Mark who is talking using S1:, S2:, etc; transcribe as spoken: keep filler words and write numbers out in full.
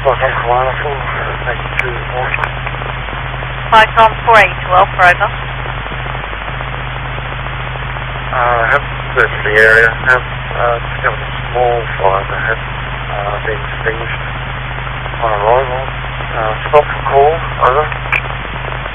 S1: Python Koala four, eighty-two Water.
S2: Python four eighty-two Alpha, over.
S1: Uh, I have searched the area, have uh, discovered a small fire that had uh, been extinguished on arrival. Uh, stop for call, over.